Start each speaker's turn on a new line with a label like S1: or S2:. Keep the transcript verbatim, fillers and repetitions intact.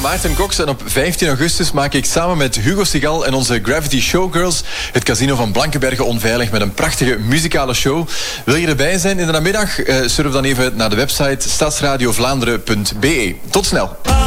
S1: Maarten Cox en op vijftien augustus maak ik samen met Hugo Sigal en onze Gravity Showgirls het casino van Blankenberge onveilig met een prachtige muzikale show. Wil je erbij zijn in de namiddag? Uh, surf dan even naar de website stadsradiovlaanderen punt be. Tot snel.